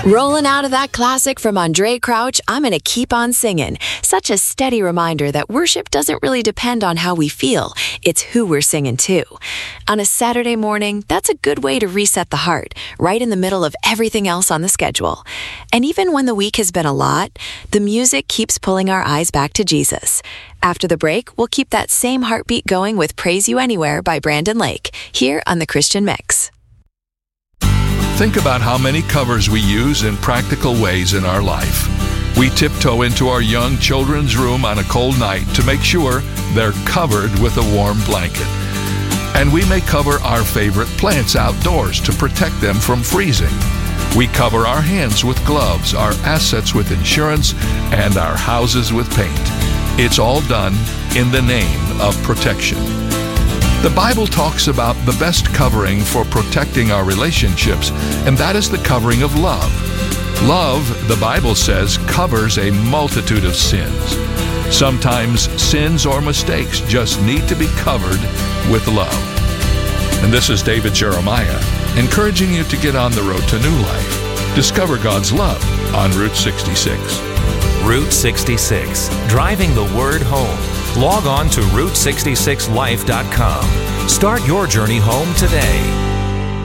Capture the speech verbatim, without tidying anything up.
Rolling out of that classic from Andre Crouch, I'm going to keep on singing. Such a steady reminder that worship doesn't really depend on how we feel. It's who we're singing to. On a Saturday morning, that's a good way to reset the heart, right in the middle of everything else on the schedule. And even when the week has been a lot, the music keeps pulling our eyes back to Jesus. After the break, we'll keep that same heartbeat going with Praise You Anywhere by Brandon Lake, here on The Christian Mix. Think about how many covers we use in practical ways in our life. We tiptoe into our young children's room on a cold night to make sure they're covered with a warm blanket. And we may cover our favorite plants outdoors to protect them from freezing. We cover our hands with gloves, our assets with insurance, and our houses with paint. It's all done in the name of protection. The Bible talks about the best covering for protecting our relationships, and that is the covering of love. Love, the Bible says, covers a multitude of sins. Sometimes sins or mistakes just need to be covered with love. And this is David Jeremiah, encouraging you to get on the road to new life. Discover God's love on Route sixty-six. Route sixty-six, driving the word home. Log on to route sixty-six life dot com. Start your journey home today.